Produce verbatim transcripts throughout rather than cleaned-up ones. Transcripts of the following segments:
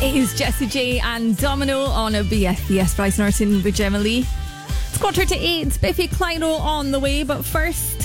It is Jessie J and Domino on a B F B S Bryce Norton with Gemma Lee. It's quarter to eight. Biffy Clyro on the way, but first,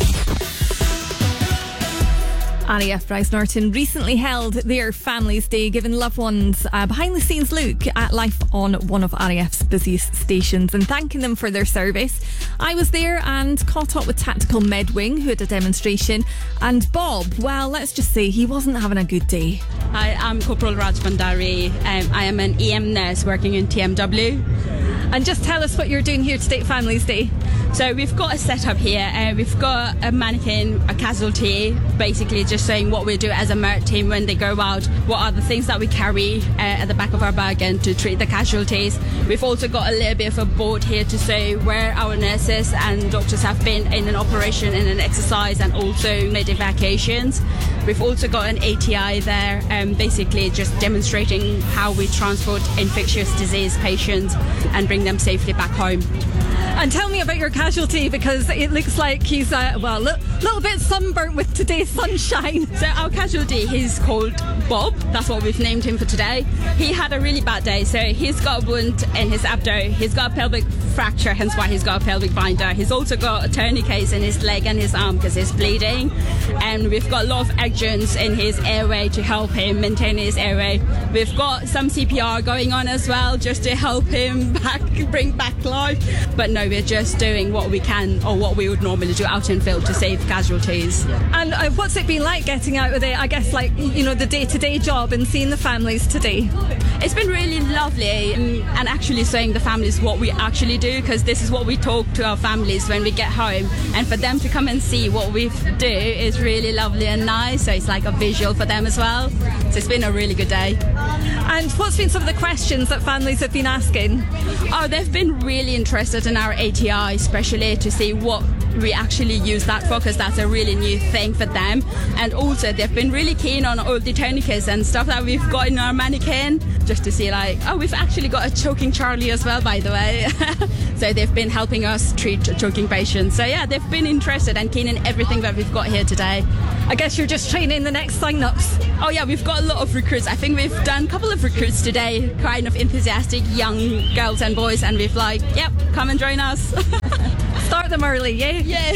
R A F Bryce Norton recently held their Families Day, giving loved ones a behind-the-scenes look at life on one of R A F's busiest stations and thanking them for their service. I was there and caught up with Tactical Medwing, who had a demonstration, and Bob, well, let's just say he wasn't having a good day. Hi, I'm Corporal Raj Bandari. Um, I am an E M nurse working in T M W. And just tell us what you're doing here today at Families Day. So we've got a setup here. Uh, we've got a mannequin, a casualty, basically just saying what we do as a MERT team when they go out, what are the things that we carry uh, at the back of our bag and to treat the casualties. We've also got a little bit of a board here to say where our nurses and doctors have been in an operation, in an exercise, and also made evacuations. We've also got an A T I there, um, basically just demonstrating how we transport infectious disease patients and bring them safely back home. And tell me about your casualty, because it looks like he's a well, a little bit sunburnt with today's sunshine. So our casualty, he's called Bob. That's what we've named him for today. He had a really bad day. So he's got a wound in his abdo. He's got a pelvic fracture, hence why he's got a pelvic binder. He's also got a tourniquet in his leg and his arm because he's bleeding. And we've got a lot of agents in his airway to help him maintain his airway. We've got some C P R going on as well just to help him back, bring back life. But no, we're just doing what we can, or what we would normally do out in field to save casualties. And uh, what's it been like getting out of it, I guess, like, you know, the day-to-day job and seeing the families today? It's been really lovely, and, and actually showing the families what we actually do, because this is what we talk to our families when we get home, and for them to come and see what we do is really lovely and nice, so it's like a visual for them as well. So it's been a really good day. And what's been some of the questions that families have been asking? Oh, they've been really interested in our A T I, especially to see what we actually use that for, because that's a really new thing for them. And also they've been really keen on all the tourniquets and stuff that we've got in our mannequin, just to see like, oh, we've actually got a choking Charlie as well, by the way. So they've been helping us treat choking patients. So yeah, they've been interested and keen in everything that we've got here today. I guess you're just training the next sign-ups. Oh yeah, we've got a lot of recruits. I think we've done a couple of recruits today, kind of enthusiastic young girls and boys, and we've like, yep, come and join us. Start them early, yeah? Yeah.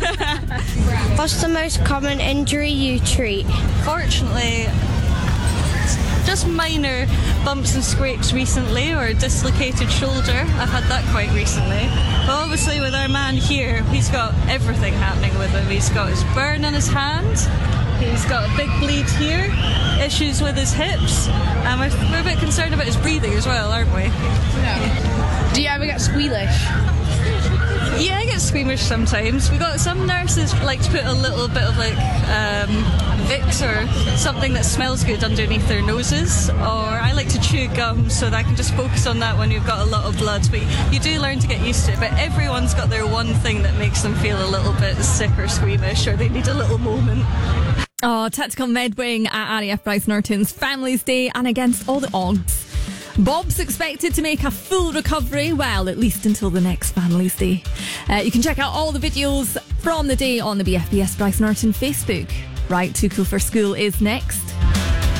What's the most common injury you treat? Fortunately, just minor bumps and scrapes recently, or a dislocated shoulder. I've had that quite recently. But obviously with our man here, he's got everything happening with him. He's got his burn on his hand, he's got a big bleed here, issues with his hips, and we're, we're a bit concerned about his breathing as well, aren't we? Yeah. Do you ever get squealish? Yeah, I get squeamish sometimes. We got some nurses like to put a little bit of like um, Vicks or something that smells good underneath their noses, or I like to chew gum so that I can just focus on that when you've got a lot of blood. But you do learn to get used to it. But everyone's got their one thing that makes them feel a little bit sick or squeamish, or they need a little moment. Oh, Tactical Medwing at R A F Bryce Norton's Families Day, and against all the odds, Bob's expected to make a full recovery, well, at least until the next Families Day. Uh, you can check out all the videos from the day on the B F B S Bryce Norton Facebook. Right, Too Cool for School is next.